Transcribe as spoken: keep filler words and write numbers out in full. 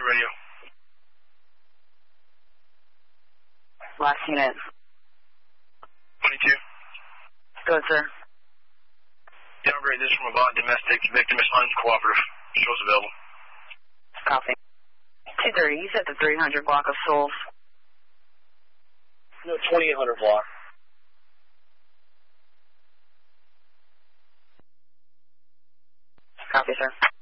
radio. Last unit. twenty-two. Go ahead, sir. Downgrade this from Avant domestic. Victim is uncooperative. Shows available. Copy. two thirty, he's at the three hundred block of Souls. No, twenty-eight hundred block. Copy, sir.